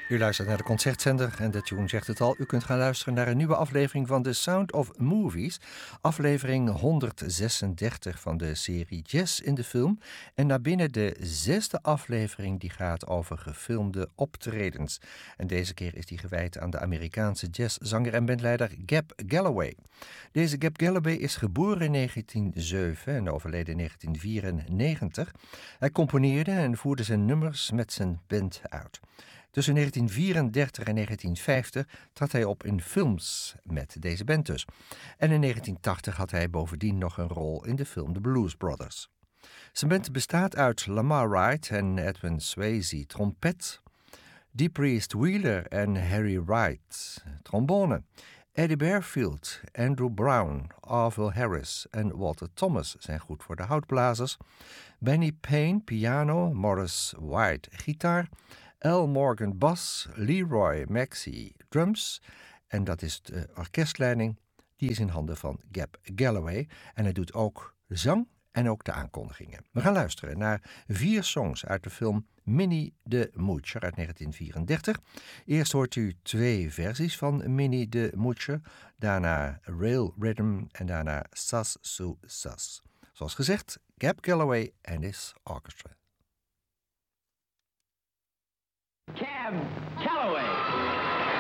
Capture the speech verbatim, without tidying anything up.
U luistert naar de Concertzender en de tune zegt het al. U kunt gaan luisteren naar een nieuwe aflevering van The Sound of Movies. Aflevering honderdzesendertig van de serie Jazz in de Film. En naar binnen de zesde aflevering die gaat over gefilmde optredens. En deze keer is die gewijd aan de Amerikaanse jazzzanger en bandleider Gab Galloway. Deze Gab Galloway is geboren in negentien zeven en overleden in negentien vierennegentig. Hij componeerde en voerde zijn nummers met zijn band uit. Tussen negentien vierendertig en negentien vijftig trad hij op in films met deze band dus. En in negentien tachtig had hij bovendien nog een rol in de film The Blues Brothers. Zijn band bestaat uit Lamar Wright en Edwin Swayze, trompet, Dee Priest Wheeler en Harry Wright, trombone, Eddie Barefield, Andrew Brown, Orville Harris en Walter Thomas zijn goed voor de houtblazers, Benny Payne, piano, Morris White, gitaar, Al Morgan bas, Leroy Maxey drums en dat is de orkestleiding, die is in handen van Gab Galloway en hij doet ook zang en ook de aankondigingen. We gaan luisteren naar vier songs uit de film Minnie the Moocher uit negentien vierendertig. Eerst hoort u twee versies van Minnie the Moocher, daarna Rail Rhythm en daarna Sas Sue Sas. Zoals gezegd, Gab Galloway en his orchestra. Cab Calloway.